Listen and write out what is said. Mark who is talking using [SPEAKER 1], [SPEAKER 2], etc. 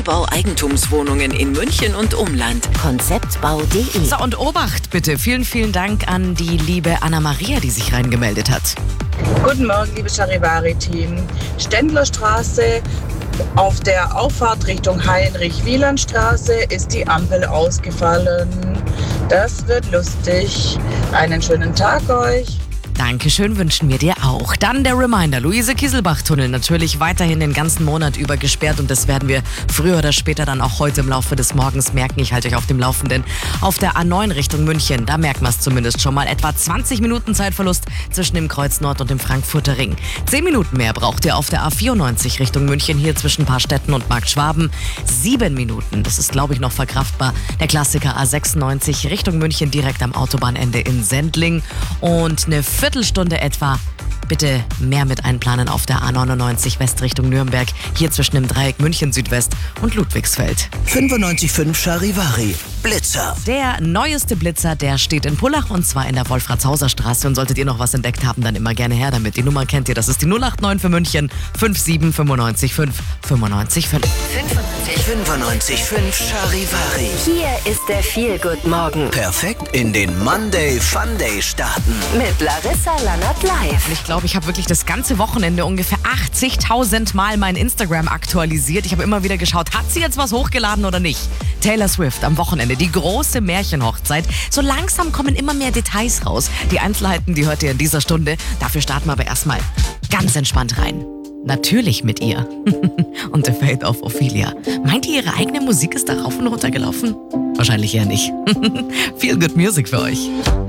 [SPEAKER 1] Neubau-Eigentumswohnungen in München und Umland.
[SPEAKER 2] Konzeptbau.de.
[SPEAKER 3] So, und Obacht bitte. Vielen, vielen Dank an die liebe Anna-Maria, die sich reingemeldet hat.
[SPEAKER 4] Guten Morgen, liebe Charivari-Team. Ständlerstraße, auf der Auffahrt Richtung Heinrich-Wieland-Straße ist die Ampel ausgefallen. Das wird lustig. Einen schönen Tag euch.
[SPEAKER 3] Dankeschön, wünschen wir dir auch. Dann der Reminder, Luise-Kieselbach-Tunnel natürlich weiterhin den ganzen Monat über gesperrt und das werden wir früher oder später dann auch heute im Laufe des Morgens merken. Ich halte euch auf dem Laufenden. Auf der A9 Richtung München, da merkt man es zumindest schon mal. Etwa 20 Minuten Zeitverlust zwischen dem Kreuz Nord und dem Frankfurter Ring. 10 Minuten mehr braucht ihr auf der A94 Richtung München, hier zwischen Paarstetten und Markt Schwaben. 7 Minuten, das ist glaube ich noch verkraftbar. Der Klassiker A96 Richtung München direkt am Autobahnende in Sendling und eine Viertelstunde etwa. Bitte mehr mit einplanen auf der A99 West Richtung Nürnberg, hier zwischen dem Dreieck München Südwest und Ludwigsfeld.
[SPEAKER 5] 95.5 Charivari. Blitzer.
[SPEAKER 3] Der neueste Blitzer, der steht in Pullach und zwar in der Wolfratshauser Straße. Und solltet ihr noch was entdeckt haben, dann immer gerne her damit. Die Nummer kennt ihr, das ist die 089 für München 57 95 5 95 5.
[SPEAKER 5] 95.5 Charivari.
[SPEAKER 2] Hier ist der Feel-Good-Morgen
[SPEAKER 5] Perfekt in den Monday Funday starten.
[SPEAKER 2] mit Larissa Lannert live.
[SPEAKER 3] Ich glaube, ich habe wirklich das ganze Wochenende ungefähr 80.000 Mal mein Instagram aktualisiert. Ich habe immer wieder geschaut, hat sie jetzt was hochgeladen oder nicht? Taylor Swift am Wochenende, die große Märchenhochzeit. So langsam kommen immer mehr Details raus. Die Einzelheiten, die hört ihr in dieser Stunde. Dafür starten wir aber erstmal ganz entspannt rein. Natürlich mit ihr. Und The Fate of Ophelia. Meint ihr, ihre eigene Musik ist da rauf und runter gelaufen? Wahrscheinlich eher nicht. Feel Good Music für euch.